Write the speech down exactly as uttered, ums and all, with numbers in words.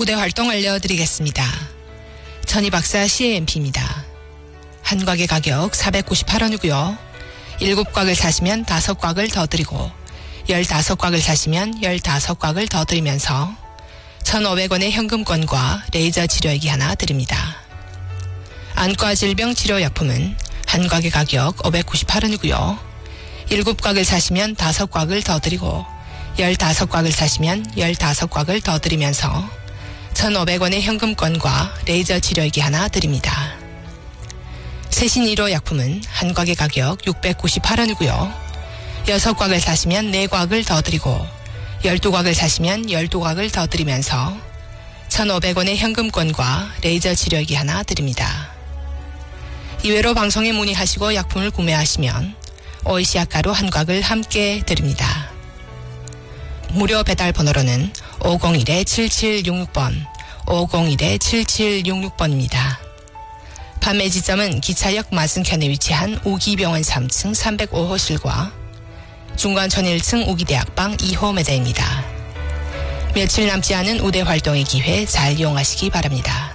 무대 활동 알려드리겠습니다. 천희박사 씨에이엠피입니다. 한 곽의 가격 사백구십팔 원이고요. 일곱 곽을 사시면 다섯 곽을 더 드리고 열다섯 곽을 사시면 열다섯 곽을 더 드리면서 천오백 원의 현금권과 레이저 치료액이 하나 드립니다. 안과 질병 치료약품은 한 곽의 가격 오백구십팔 원이고요. 일곱 곽을 사시면 다섯 곽을 더 드리고 열다섯 곽을 사시면 열다섯 곽을 더 드리면서 천오백 원의 현금권과 레이저 치료액이 하나 드립니다. 세신 일 호 약품은 한 곽의 가격 육백구십팔 원이고요. 여섯 곽을 사시면 네 곽을 더 드리고 열두 곽을 사시면 열두 곽을 더 드리면서 천오백 원의 현금권과 레이저 치료액이 하나 드립니다. 이외로 방송에 문의하시고 약품을 구매하시면 오이시아 가루 한 곽을 함께 드립니다. 무료 배달 번호로는 오공일 칠칠육육 번, 오공일 칠칠육육 번입니다. 판매 지점은 기차역 맞은편에 위치한 우기병원 삼 층 삼백오 호실과 중관천 일 층 우기대학방 이 호 매장입니다. 며칠 남지 않은 우대 활동의 기회 잘 이용하시기 바랍니다.